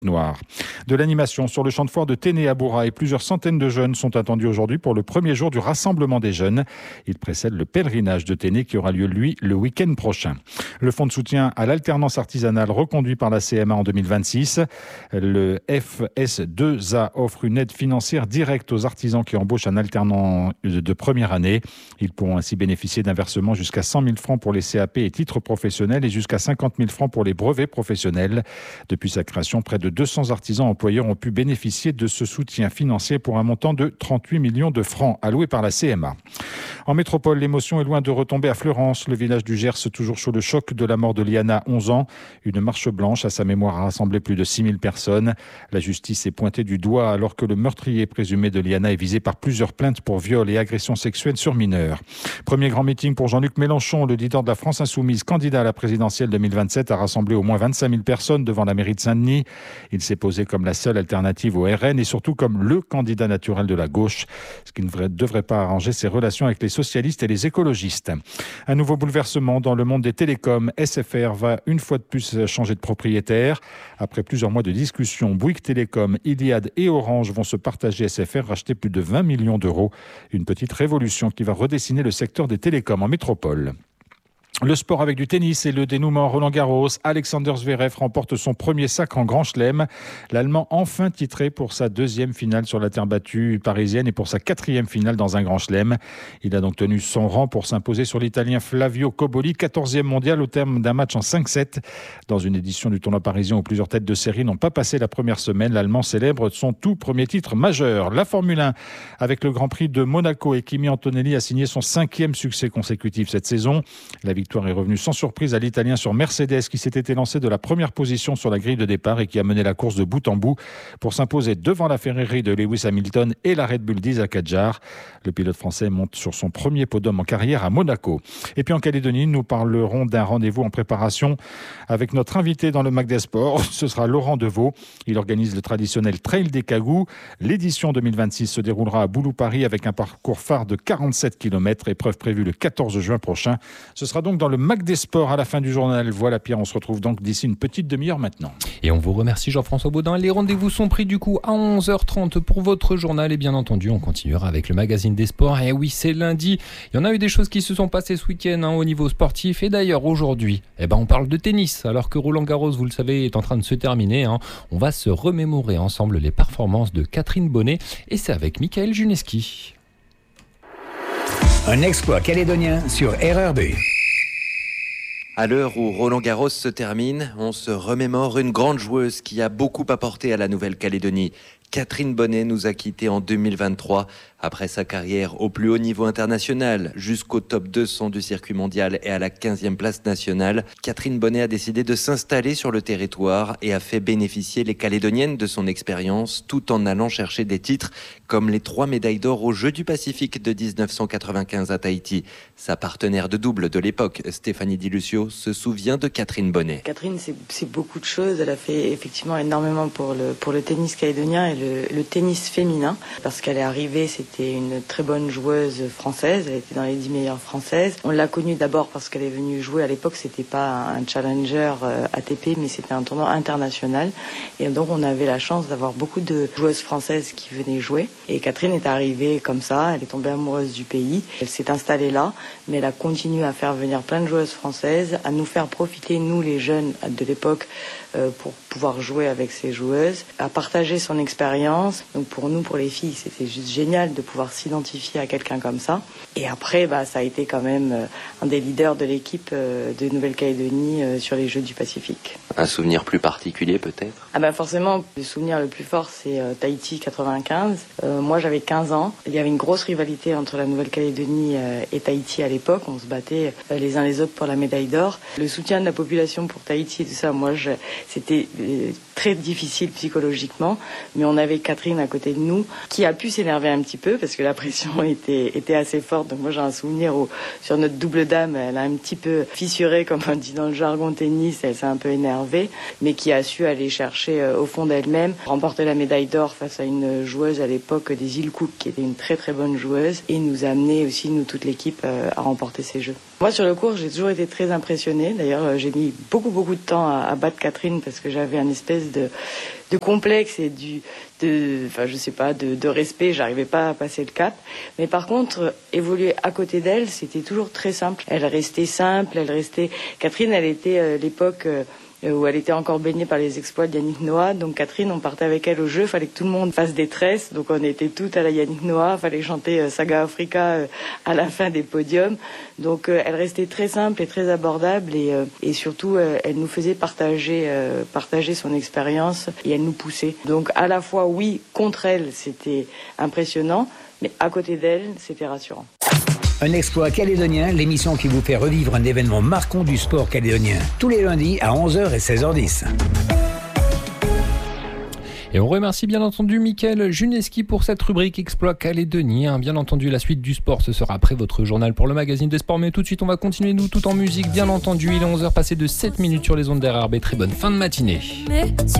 Noir. De l'animation sur le champ de foire de Téné à Bourra et plusieurs centaines de jeunes sont attendus aujourd'hui pour le premier jour du rassemblement des jeunes. Il précède le pèlerinage de Téné qui aura lieu, lui, le week-end prochain. Le fonds de soutien à l'alternance artisanale reconduit par la CMA en 2026. Le FS2A offre une aide financière directe aux artisans qui embauchent un alternant de première année. Ils pourront ainsi bénéficier d'un versement jusqu'à 100 000 francs pour les CAP et titres professionnels et jusqu'à 50 000 francs pour les brevets professionnels. Depuis sa création, près de 200 artisans employeurs ont pu bénéficier de ce soutien financier pour un montant de 38 millions de francs alloués par la CMA. En métropole, l'émotion est loin de retomber à Fleurance. Le village du Gers, toujours sous le choc de la mort de Liana, 11 ans. Une marche blanche à sa mémoire a rassemblé plus de 6 000 personnes. La justice est pointée du doigt alors que le meurtrier présumé de Liana est visé par plusieurs plaintes pour viol et agression sexuelle sur mineurs. Premier grand meeting pour Jean-Luc Mélenchon, le leader de la France Insoumise, candidat à la présidentielle 2027, a rassemblé au moins 25 000 personnes devant la mairie de Saint-Denis. Il s'est posé comme la seule alternative au RN et surtout comme le candidat naturel de la gauche, ce qui ne devrait pas arranger ses relations avec les socialistes et les écologistes. Un nouveau bouleversement dans le monde des télécoms. SFR va une fois de plus changer de propriétaire. Après plusieurs mois de discussions, Bouygues Télécom, Iliad et Orange vont se partager SFR, racheter plus de 20 millions d'euros. Une petite révolution qui va redessiner le secteur des télécoms en métropole. Le sport avec du tennis et le dénouement Roland-Garros. Alexander Zverev remporte son premier sacre en Grand Chelem. L'Allemand enfin titré pour sa deuxième finale sur la terre battue parisienne et pour sa quatrième finale dans un Grand Chelem. Il a donc tenu son rang pour s'imposer sur l'Italien Flavio Cobolli, 14e mondial au terme d'un match en 5-7. Dans une édition du tournoi parisien où plusieurs têtes de série n'ont pas passé la première semaine, l'Allemand célèbre son tout premier titre majeur. La Formule 1 avec le Grand Prix de Monaco et Kimi Antonelli a signé son 5e succès consécutif cette saison. La victoire est revenue sans surprise à l'Italien sur Mercedes qui s'était élancé de la première position sur la grille de départ et qui a mené la course de bout en bout pour s'imposer devant la Ferrari de Lewis Hamilton et la Red Bull d'Isaac Hadjar. Le pilote français monte sur son premier podium en carrière à Monaco. Et puis en Calédonie, nous parlerons d'un rendez-vous en préparation avec notre invité dans le Mac des Sports. Ce sera Laurent Deveau. Il organise le traditionnel Trail des Cagous. L'édition 2026 se déroulera à Boulou-Paris avec un parcours phare de 47 km, épreuve prévue le 14 juin prochain. Ce sera donc dans le Mac des Sports à la fin du journal. Voilà Pierre, on se retrouve donc d'ici une petite demi-heure maintenant. Et on vous remercie Jean-François Baudin. Les rendez-vous sont pris du coup à 11h30 pour votre journal et bien entendu on continuera avec le magazine des sports. Et oui, c'est lundi. Il y en a eu des choses qui se sont passées ce week-end au niveau sportif et d'ailleurs aujourd'hui, on parle de tennis alors que Roland-Garros, vous le savez, est en train de se terminer. On va se remémorer ensemble les performances de Catherine Bonnet et c'est avec Michael Juneski. Un exploit calédonien sur RRB. À l'heure où Roland-Garros se termine, on se remémore une grande joueuse qui a beaucoup apporté à la Nouvelle-Calédonie. Catherine Bonnet nous a quittés en 2023. Après sa carrière au plus haut niveau international, jusqu'au top 200 du circuit mondial et à la 15e place nationale, Catherine Bonnet a décidé de s'installer sur le territoire et a fait bénéficier les Calédoniennes de son expérience tout en allant chercher des titres comme les 3 médailles d'or aux Jeux du Pacifique de 1995 à Tahiti. Sa partenaire de double de l'époque, Stéphanie Di Lucio, se souvient de Catherine Bonnet. Catherine, c'est beaucoup de choses. Elle a fait effectivement énormément pour le tennis calédonien et le tennis féminin parce qu'elle est arrivée, c'était une très bonne joueuse française, elle était dans les 10 meilleures françaises. On l'a connue d'abord parce qu'elle est venue jouer, à l'époque c'était pas un challenger ATP mais c'était un tournoi international et donc on avait la chance d'avoir beaucoup de joueuses françaises qui venaient jouer et Catherine est arrivée comme ça, elle est tombée amoureuse du pays, elle s'est installée là mais elle a continué à faire venir plein de joueuses françaises, à nous faire profiter nous les jeunes de l'époque pour pouvoir jouer avec ces joueuses, à partager son expérience. Donc pour nous, pour les filles, c'était juste génial de pouvoir s'identifier à quelqu'un comme ça. Et après, ça a été quand même un des leaders de l'équipe de Nouvelle-Calédonie sur les Jeux du Pacifique. Un souvenir plus particulier peut-être ? Forcément, le souvenir le plus fort, c'est Tahiti 95. Moi, j'avais 15 ans. Il y avait une grosse rivalité entre la Nouvelle-Calédonie et Tahiti à l'époque. On se battait les uns les autres pour la médaille d'or. Le soutien de la population pour Tahiti et tout ça, c'était très difficile psychologiquement, mais on avait Catherine à côté de nous qui a pu s'énerver un petit peu parce que la pression était assez forte. Donc moi j'ai un souvenir où sur notre double dame, elle a un petit peu fissuré, comme on dit dans le jargon tennis, elle s'est un peu énervée, mais qui a su aller chercher au fond d'elle-même, remporter la médaille d'or face à une joueuse à l'époque des îles Cook qui était une très très bonne joueuse et nous a amené aussi, nous toute l'équipe, à remporter ces jeux. Moi sur le court, j'ai toujours été très impressionnée. D'ailleurs, j'ai mis beaucoup de temps à battre Catherine parce que j'avais un espèce espèce de complexe et de respect. J'arrivais pas à passer le cap. Mais par contre, évoluer à côté d'elle, c'était toujours très simple. Elle restait simple, Catherine, elle était l'époque où elle était encore baignée par les exploits de Yannick Noah. Donc Catherine, on partait avec elle au jeu, fallait que tout le monde fasse des tresses. Donc on était toutes à la Yannick Noah, fallait chanter Saga Africa à la fin des podiums. Donc elle restait très simple et très abordable et surtout elle nous faisait partager son expérience et elle nous poussait. Donc à la fois oui, contre elle, c'était impressionnant, mais à côté d'elle, c'était rassurant. Un exploit calédonien, l'émission qui vous fait revivre un événement marquant du sport calédonien. Tous les lundis à 11h et 16h10. Et on remercie bien entendu Mickaël Juneski pour cette rubrique Exploit calédonien. Bien entendu, la suite du sport, ce sera après votre journal pour le magazine des sports. Mais tout de suite, on va continuer, nous, tout en musique. Bien entendu, il est 11h passé de 7 minutes sur les ondes d'RRB. Très bonne fin de matinée.